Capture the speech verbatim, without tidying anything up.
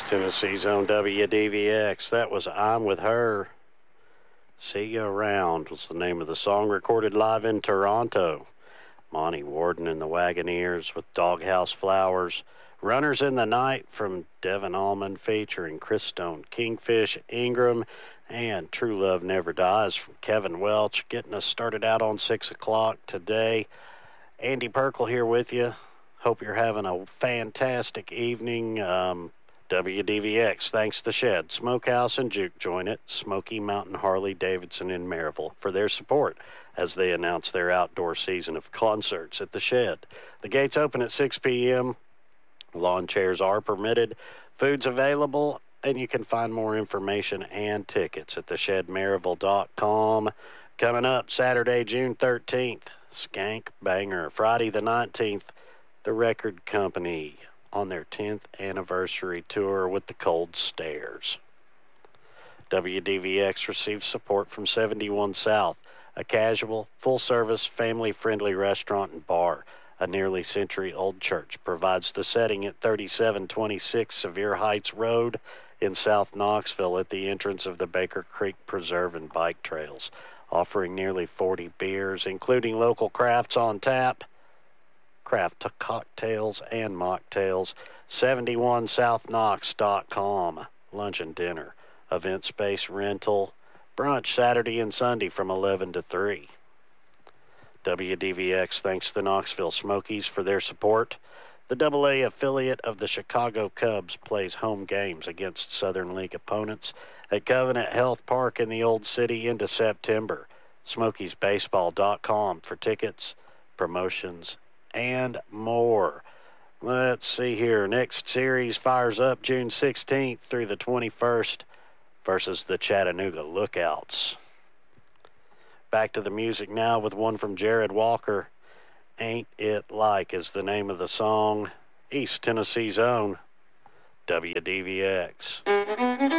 East Tennessee's own W D V X. That was I'm With Her. See You Around was the name of the song, recorded live in Toronto. Monty Warden and the Wagoneers with Doghouse Flowers. Runners in the Night from Devin Allman featuring Chris Stone, Kingfish, Ingram, and True Love Never Dies from Kevin Welch, getting us started out on six o'clock today. Andy Perkle here with you. Hope you're having a fantastic evening. Um, W D V X, thanks to Shed, Smokehouse, and Juke Joint at Smoky Mountain Harley Davidson in Maryville for their support as they announce their outdoor season of concerts at the Shed. The gates open at six p.m. Lawn chairs are permitted. Food's available, and you can find more information and tickets at the shed maryville dot com. Coming up Saturday, June thirteenth, Skank Banger. Friday the nineteenth, The Record Company on their tenth anniversary tour with the Cold Stairs. W D V X receives support from seventy-one South, a casual, full-service, family-friendly restaurant and bar. A nearly century-old church provides the setting at thirty-seven twenty-six Sevier Heights Road in South Knoxville at the entrance of the Baker Creek Preserve and Bike Trails, offering nearly forty beers, including local crafts on tap, craft cocktails and mocktails. seventy-one south knox dot com. Lunch and dinner, event space rental, brunch Saturday and Sunday from eleven to three. W D V X thanks the Knoxville Smokies for their support. The double A affiliate of the Chicago Cubs plays home games against Southern League opponents at Covenant Health Park in the Old City into September. smokies baseball dot com for tickets, promotions, and more. Let's see here. Next series fires up June sixteenth through the twenty-first versus the Chattanooga Lookouts. Back to the music now with one from Jared Walker. Ain't It Like is the name of the song. East Tennessee's own W D V X.